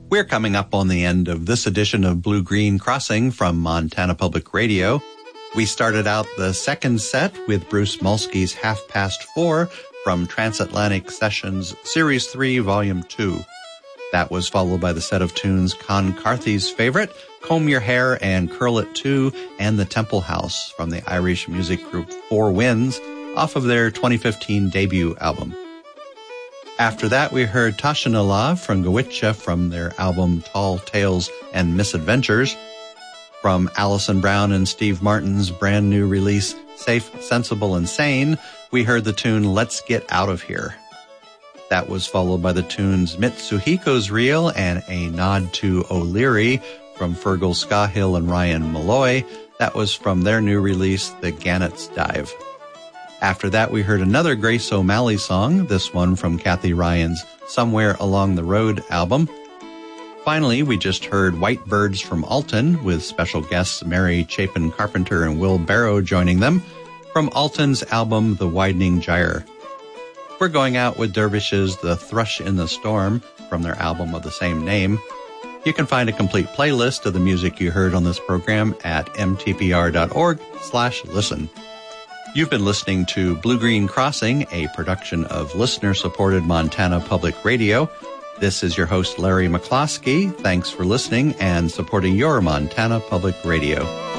We're coming up on the end of this edition of Blue Green Crossing from Montana Public Radio. We started out the second set with Bruce Molsky's 4:30 from Transatlantic Sessions Series 3, Volume 2. That was followed by the set of tunes Con Carthy's favorite, Comb Your Hair and Curl It Too, and The Temple House from the Irish music group Four Winds off of their 2015 debut album. After that, we heard Tashanala from Gowitcha from their album Tall Tales and Misadventures. From Alison Brown and Steve Martin's brand new release, Safe, Sensible, and Sane, we heard the tune Let's Get Out of Here. That was followed by the tunes Mitsuhiko's Reel and A Nod to O'Leary from Fergal Scahill and Ryan Malloy. That was from their new release, The Gannet's Dive. After that, we heard another Grace O'Malley song, this one from Kathy Ryan's Somewhere Along the Road album. Finally, we just heard White Birds from Alton, with special guests Mary Chapin Carpenter and Will Barrow joining them, from Alton's album The Widening Gyre. We're going out with Dervish's The Thrush in the Storm from their album of the same name. You can find a complete playlist of the music you heard on this program at mtpr.org/listen. You've been listening to Blue Green Crossing, a production of listener-supported Montana Public Radio. This is your host, Larry McCloskey. Thanks for listening and supporting your Montana Public Radio.